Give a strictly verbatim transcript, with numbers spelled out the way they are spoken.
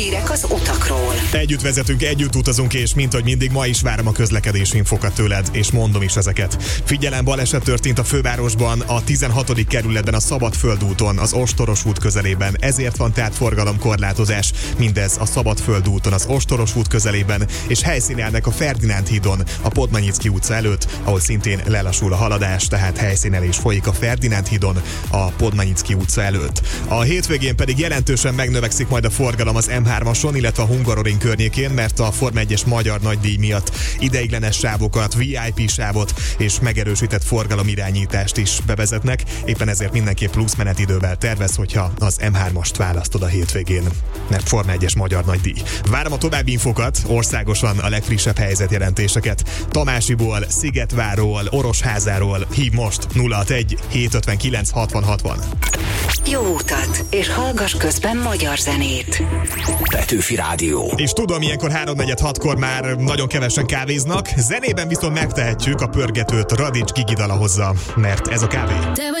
Hírek az utakról. Együtt vezetünk, együtt utazunk, és mint hogy mindig ma is várom a közlekedési infokat tőled, és mondom is ezeket. Figyelem, baleset történt a fővárosban, a tizenhatodik kerületben, a Szabadföld úton, az Ostoros út közelében, ezért van tehát forgalomkorlátozás. Mindez a Szabadföld úton, az Ostoros út közelében, és helyszínelnek a Ferdinánd hídon, a Podmanyicki utca előtt, ahol szintén lelassul a haladás, tehát helyszínelés folyik a Ferdinánd hídon, a Podmanyicki utca előtt. A hétvégén pedig jelentősen megnövekszik majd a forgalom az em hármason, illetve a Hungaroring környékén, mert a Forma egyes magyar nagydíj miatt ideiglenes sávokat, vé i pé sávot és megerősített forgalomirányítást is bevezetnek. Éppen ezért mindenképp plusz menetidővel tervez, hogyha az em hármast választod a hétvégén, mert Forma egyes magyar nagydíj. Várom a további infokat, országosan a legfrissebb helyzetjelentéseket. Tamásiból, Szigetváról, Orosházáról hív most nulla hatvanegy hétszázötvenkilenc hatvan hatvan. Jó utat, és hallgass közben magyar zenét. Petőfi Rádió. És tudom, ilyenkor háromnegyed hatkor már nagyon kevesen kávéznak, zenében viszont megtehetjük, a pörgetőt Radics Gigi dala hozza, mert ez a kávé.